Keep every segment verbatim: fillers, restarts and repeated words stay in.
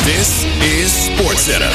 This is SportsCenter.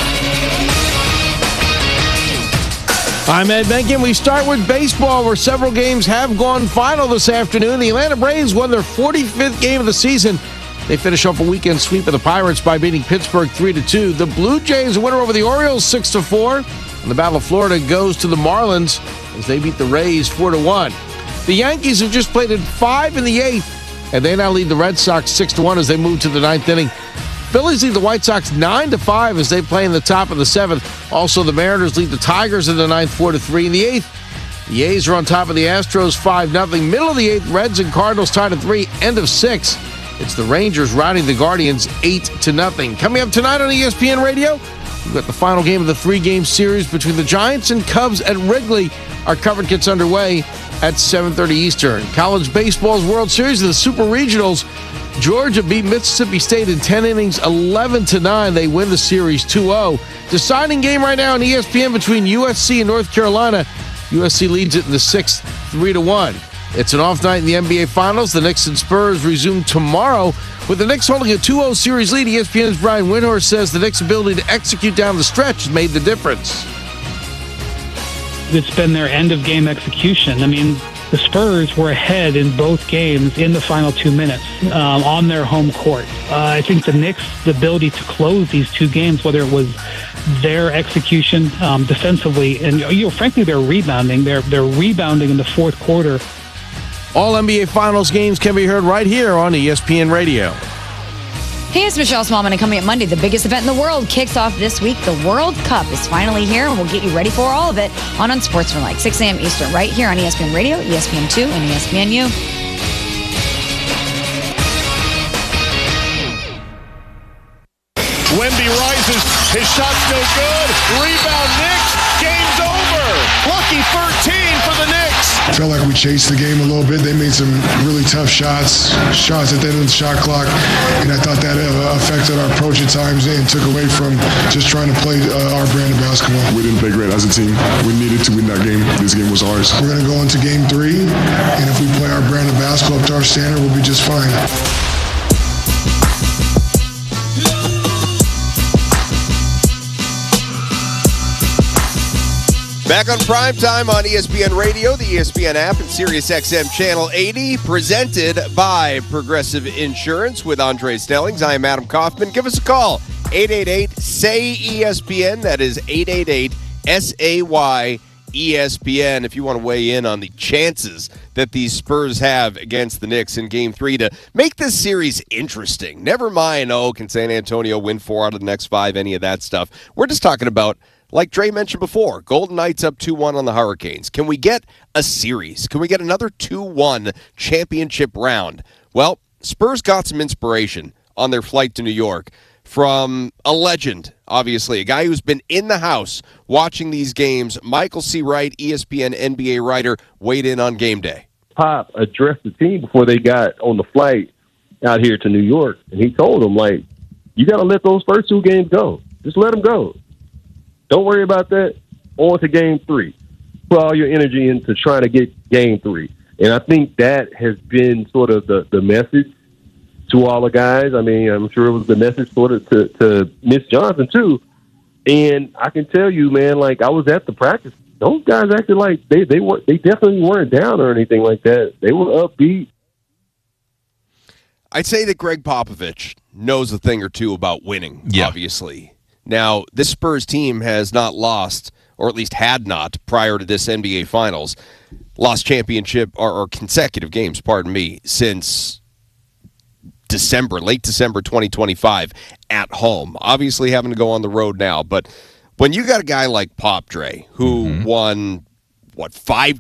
I'm Ed Benkin. We start with baseball, where several games have gone final this afternoon. The Atlanta Braves won their forty-fifth game of the season. They finish off a weekend sweep of the Pirates by beating Pittsburgh three to two. The Blue Jays, a winner over the Orioles six to four. And the Battle of Florida goes to the Marlins as they beat the Rays four to one. The Yankees have just played at five in the eighth, and they now lead the Red Sox six to one as they move to the ninth inning. Phillies lead the White Sox nine to five as they play in the top of the seventh. Also, the Mariners lead the Tigers in the ninth four to three. In the eighth, the A's are on top of the Astros five nothing. Middle of the eighth, Reds and Cardinals tied at three. End of six. It's the Rangers routing the Guardians eight to nothing. Coming up tonight on E S P N Radio, we've got the final game of the three-game series between the Giants and Cubs at Wrigley. Our coverage gets underway at seven thirty Eastern. College baseball's World Series of the Super Regionals. Georgia beat Mississippi State in ten innings, eleven to nine. They win the series two oh. Deciding game right now on E S P N between U S C and North Carolina. U S C leads it in the sixth, three to one. It's an off night in the N B A Finals. The Knicks and Spurs resume tomorrow. With the Knicks holding a two oh series lead, E S P N's Brian Windhorst says the Knicks' ability to execute down the stretch has made the difference. It's been their end-of-game execution. I mean, the Spurs were ahead in both games in the final two minutes um, on their home court. Uh, I think the Knicks' the ability to close these two games, whether it was their execution um, defensively and, you know, frankly, their rebounding. They're, they're rebounding in the fourth quarter. All N B A Finals games can be heard right here on E S P N Radio. Hey, it's Michelle Smallman, and coming up Monday, the biggest event in the world kicks off this week. The World Cup is finally here, and we'll get you ready for all of it on Unsportsmanlike, six a.m. Eastern, right here on E S P N Radio, E S P N two, and E S P N U. Wemby rises. His shot's no good. Rebound Knicks. Game's over. Lucky thirteen for the Knicks. I felt like we chased the game a little bit. They made some really tough shots, shots at the end of the shot clock, and I thought that uh, affected our approach at times and took away from just trying to play uh, our brand of basketball. We didn't play great as a team. We needed to win that game. This game was ours. We're going to go into game three, and if we play our brand of basketball up to our standard, we'll be just fine. Back on Primetime on E S P N Radio, the E S P N app, and SiriusXM Channel eighty, presented by Progressive Insurance with Andre Stellings. I am Adam Kaufman. Give us a call, eight eight eight, S A Y, E S P N. That is eight eight eight, S A Y, E S P N. If you want to weigh in on the chances that these Spurs have against the Knicks in Game three to make this series interesting. Never mind, oh, can San Antonio win four out of the next five, any of that stuff. We're just talking about, like Dre mentioned before, Golden Knights up two one on the Hurricanes. Can we get a series? Can we get another two one championship round? Well, Spurs got some inspiration on their flight to New York from a legend, obviously, a guy who's been in the house watching these games. Michael C. Wright, E S P N N B A writer, weighed in on game day. Pop addressed the team before they got on the flight out here to New York, and he told them, like, you got to let those first two games go. Just let them go. Don't worry about that. On to game three. Put all your energy into trying to get game three. And I think that has been sort of the, the message to all the guys. I mean, I'm sure it was the message sort of to, to Miss Johnson, too. And I can tell you, man, like, I was at the practice. Those guys acted like they, they, were, they definitely weren't down or anything like that. They were upbeat. I'd say that Greg Popovich knows a thing or two about winning, yeah. obviously. Now, this Spurs team has not lost, or at least had not, prior to this N B A Finals, lost championship or, or consecutive games, pardon me, since December, late December twenty twenty-five at home. Obviously having to go on the road now, but when you got a guy like Pop Dre, who mm-hmm. won, what, five